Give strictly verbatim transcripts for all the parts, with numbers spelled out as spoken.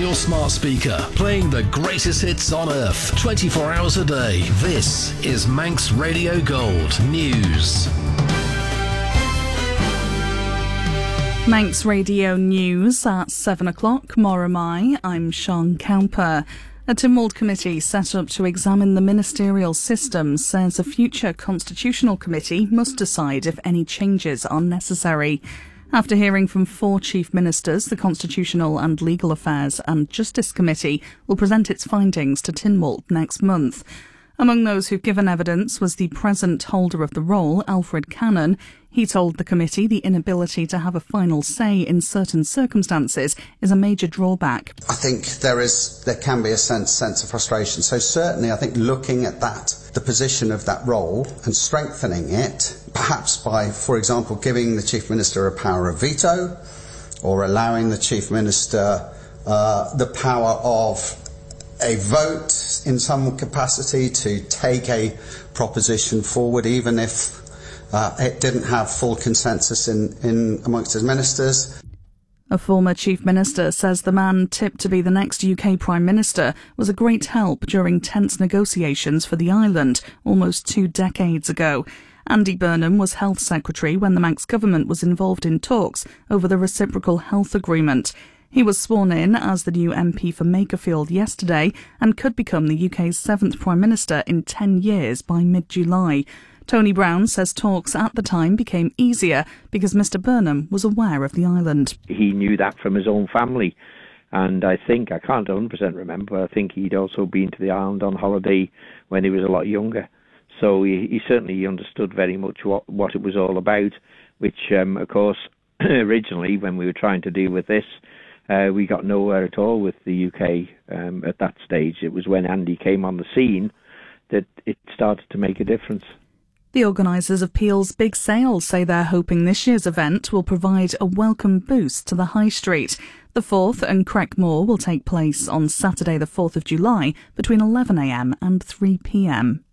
your smart speaker, playing the greatest hits on earth, twenty-four hours a day. This is Manx Radio Gold News. Manx Radio News at seven o'clock. Moramai, I'm Sean Camper. A Tynwald committee set up to examine the ministerial system says a future constitutional committee must decide if any changes are necessary. After hearing from four chief ministers, the Constitutional and Legal Affairs and Justice Committee will present its findings to Tynwald next month. Among those who've given evidence was the present holder of the role, Alfred Cannon. He told the committee the inability to have a final say in certain circumstances is a major drawback. I think there is, there can be a sense, sense of frustration. So certainly I think looking at that, the position of that role and strengthening it, perhaps by, for example, giving the Chief Minister a power of veto or allowing the Chief Minister uh, the power of a vote in some capacity to take a proposition forward, even if uh, it didn't have full consensus in, in amongst his ministers. A former Chief Minister says the man tipped to be the next U K Prime Minister was a great help during tense negotiations for the island almost two decades ago. Andy Burnham was Health Secretary when the Manx government was involved in talks over the reciprocal health agreement. He was sworn in as the new M P for Makerfield yesterday and could become the U K's seventh Prime Minister in ten years by mid-July. Tony Brown says talks at the time became easier because Mr Burnham was aware of the island. He knew that from his own family, and I think, I can't one hundred percent remember, I think he'd also been to the island on holiday when he was a lot younger. So he, he certainly understood very much what, what it was all about, which, um, of course, originally when we were trying to deal with this, Uh, we got nowhere at all with the U K um, at that stage. It was when Andy came on the scene that it started to make a difference. The organisers of Peel's Big Sale say they're hoping this year's event will provide a welcome boost to the High Street. The fourth and Craigmore will take place on Saturday the fourth of July between eleven a m and three p m.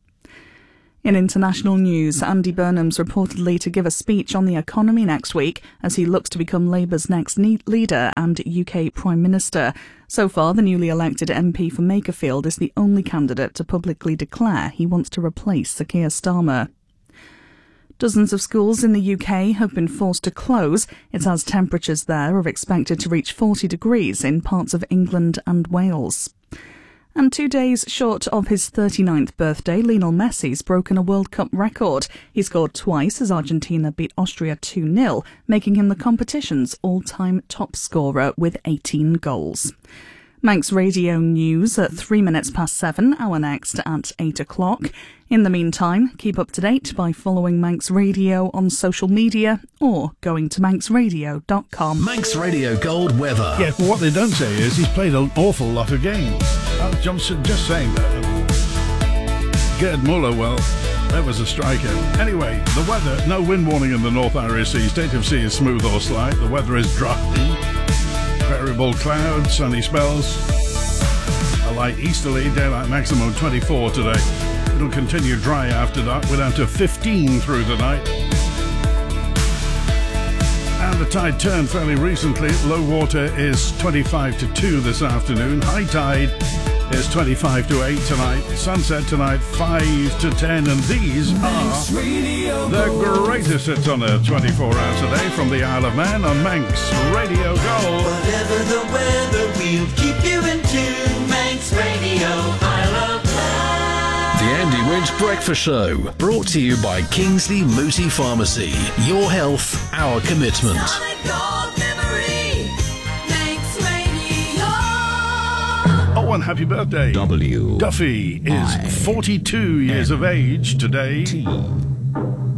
In international news, Andy Burnham's reportedly to give a speech on the economy next week as he looks to become Labour's next leader and U K Prime Minister. So far, the newly elected M P for Makerfield is the only candidate to publicly declare he wants to replace Sir Keir Starmer. Dozens of schools in the U K have been forced to close. It's as temperatures there are expected to reach forty degrees in parts of England and Wales. And two days short of his thirty-ninth birthday, Lionel Messi's broken a World Cup record. He scored twice as Argentina beat Austria two nil, making him the competition's all-time top scorer with eighteen goals. Manx Radio News at three minutes past seven, our next at eight o'clock. In the meantime, keep up to date by following Manx Radio on social media or going to manx radio dot com. Manx Radio Gold weather. Yeah, well, what they don't say is he's played an awful lot of games. I'm just, just saying that. Gerd Muller, well, that was a striker. Anyway, the weather, no wind warning in the North Irish Sea. State of sea is smooth or slight. The weather is dry. Variable clouds, sunny spells. A light easterly, daylight maximum twenty-four today. It'll continue dry after that. We're down to fifteen through the night. And the tide turned fairly recently. Low water is twenty-five to two this afternoon. High tide is twenty-five to eight tonight. Sunset tonight, five to ten. And these are the greatest hits on Earth twenty-four hours a day from the Isle of Man on Manx Radio Gold. Whatever the weather, we'll keep you in tune. Manx Radio, Isle of Man. The Andy Winch Breakfast Show, brought to you by Kingsley Mooti Pharmacy. Your health, our commitment. Oh, and happy birthday. W. Duffy is I. forty-two years of age today. T.